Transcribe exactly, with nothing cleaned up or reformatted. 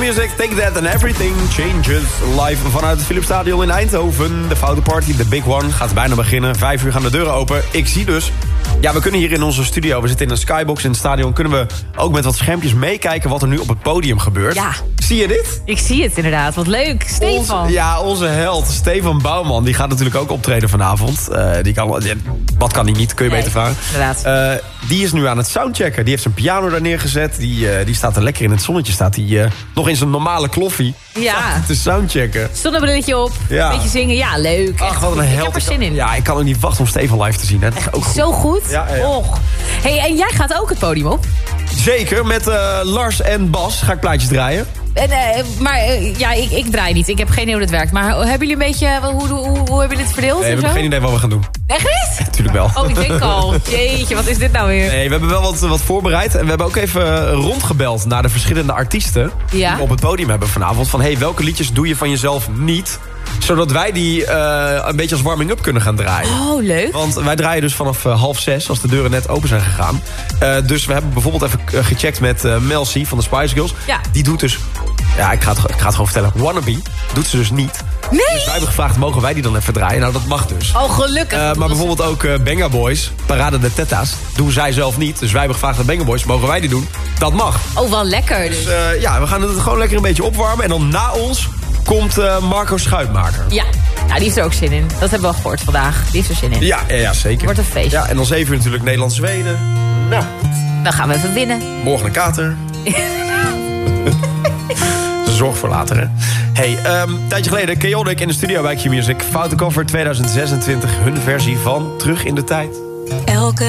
Q-Music, Take That and Everything Changes. Live vanuit het Philipsstadion in Eindhoven. De Foute Party, de Big One, gaat bijna beginnen. Vijf uur gaan de deuren open. Ik zie dus... Ja, we kunnen hier in onze studio, we zitten in een skybox in het stadion... kunnen we ook met wat schermpjes meekijken wat er nu op het podium gebeurt. Ja. Zie je dit? Ik zie het inderdaad, wat leuk. Stefan. Onze, ja, onze held, Stefan Bouwman, die gaat natuurlijk ook optreden vanavond. Uh, die kan, ja, wat kan hij niet, kun je Nee, beter vragen. inderdaad. Uh, die is nu aan het soundchecken. Die heeft zijn piano daar neergezet. Die, uh, die staat er lekker in het zonnetje. Staat hij uh, nog in zijn normale kloffie. Ja. Te soundchecken. Zonnebrilletje op, Ja. beetje zingen. Ja, leuk. Ach, Echt wat een goed. held. Ik heb er zin in. Ja, ik kan ook niet wachten om Stefan live te zien. Hè. Dat is ook goed. Zo goed. Ja, ja, ja. Och. Hey, en jij gaat ook het podium op? Zeker, met uh, Lars en Bas ga ik plaatjes draaien. En, uh, maar uh, ja, ik, ik draai niet. Ik heb geen idee hoe dit werkt. Maar hebben jullie een beetje... Hoe, hoe, hoe, hoe hebben jullie dit verdeeld? Nee, we en hebben zo? geen idee wat we gaan doen. Echt niet? Natuurlijk wel. Oh, ik denk al. Jeetje, wat is dit nou weer? Nee, we hebben wel wat, wat voorbereid. En we hebben ook even rondgebeld naar de verschillende artiesten... Ja. die we op het podium hebben vanavond. Van, hey, welke liedjes doe je van jezelf niet... zodat wij die uh, een beetje als warming-up kunnen gaan draaien. Oh, leuk. Want wij draaien dus vanaf uh, half zes, als de deuren net open zijn gegaan. Uh, dus we hebben bijvoorbeeld even uh, gecheckt met uh, Mel C van de Spice Girls. Ja. Die doet dus... Ja, ik ga, het, ik ga het gewoon vertellen. Wannabe doet ze dus niet. Nee! Dus wij hebben gevraagd, mogen wij die dan even draaien? Nou, dat mag dus. Oh, gelukkig. Uh, maar bijvoorbeeld ook uh, Benga Boys, Parade de Tetas, doen zij zelf niet. Dus wij hebben gevraagd aan Benga Boys, mogen wij die doen? Dat mag. Oh, wel lekker dus. Dus uh, ja, we gaan het gewoon lekker een beetje opwarmen. En dan na ons komt uh, Marco Schuitmaker. Ja, nou, die heeft er ook zin in. Dat hebben we al gehoord vandaag. Die heeft er zin in. Ja, ja, ja zeker. Wordt een feest. Ja, en dan zeven uur natuurlijk Nederland-Zweden. Nou, Dan gaan we even winnen. morgen een kater. Zorg voor later, hè. Hey, um, een tijdje geleden, Chaotic in de studio bij Q-Music. Foute Cover tweeduizend zesentwintig, hun versie van Terug in de Tijd. Elke